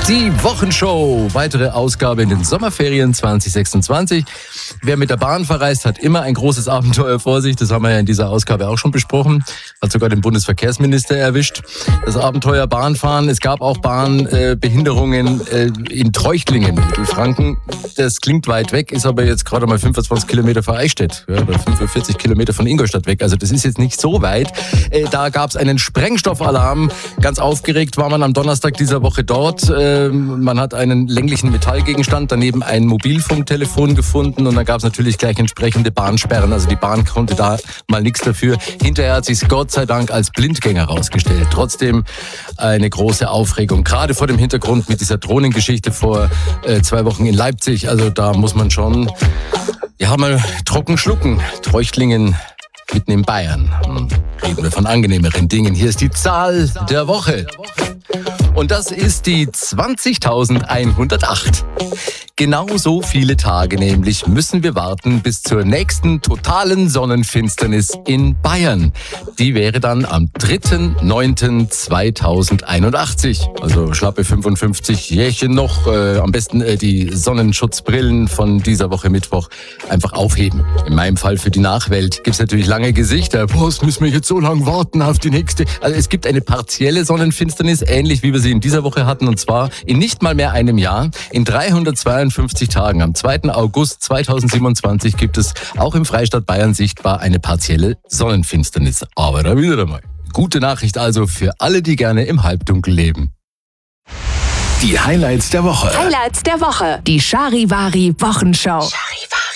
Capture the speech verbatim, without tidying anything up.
Die Wochenshow, weitere Ausgabe in den Sommerferien zwanzig sechsundzwanzig. Wer mit der Bahn verreist, hat immer ein großes Abenteuer vor sich. Das haben wir ja in dieser Ausgabe auch schon besprochen. Hat sogar den Bundesverkehrsminister erwischt. Das Abenteuer Bahnfahren. Es gab auch Bahnbehinderungen äh, in Treuchtlingen, Mittelfranken. Das klingt weit weg, ist aber jetzt gerade mal fünfundzwanzig Kilometer vor Eichstätt. Ja, oder fünfundvierzig Kilometer von Ingolstadt weg. Also das ist jetzt nicht so weit. Äh, da gab es einen Sprengstoffalarm. Ganz aufgeregt war man am Donnerstag dieser Woche dort. Äh, Man hat einen länglichen Metallgegenstand, daneben ein Mobilfunktelefon gefunden und dann gab es natürlich gleich entsprechende Bahnsperren. Also die Bahn konnte da mal nichts dafür. Hinterher hat sich Gott sei Dank als Blindgänger rausgestellt. Trotzdem eine große Aufregung, gerade vor dem Hintergrund mit dieser Drohnengeschichte vor äh, zwei Wochen in Leipzig. Also da muss man schon ja mal trocken schlucken. Treuchtlingen mitten in Bayern. Reden wir von angenehmeren Dingen. Hier ist die Zahl der Woche. Und das ist die zwanzigtausendeinhundertacht. Genau so viele Tage nämlich müssen wir warten bis zur nächsten totalen Sonnenfinsternis in Bayern. Die wäre dann am dritten neunten zweitausendeinundachtzig. Also schlappe fünfundfünfzig Jährchen noch. Äh, am besten äh, die Sonnenschutzbrillen von dieser Woche Mittwoch einfach aufheben. In meinem Fall für die Nachwelt gibt's natürlich lange Gesichter. Boah, müssen wir jetzt so lange warten auf die nächste. Also es gibt eine partielle Sonnenfinsternis, ähnlich wie wir sie in dieser Woche hatten. Und zwar in nicht mal mehr einem Jahr, in dreihundertzweiundfünfzig Tagen. Am zweiten August zweitausendsiebenundzwanzig gibt es auch im Freistaat Bayern sichtbar eine partielle Sonnenfinsternis. Aber da wieder einmal. Gute Nachricht also für alle, die gerne im Halbdunkel leben. Die Highlights der Woche. Highlights der Woche. Die Charivari Wochenshow. Charivari.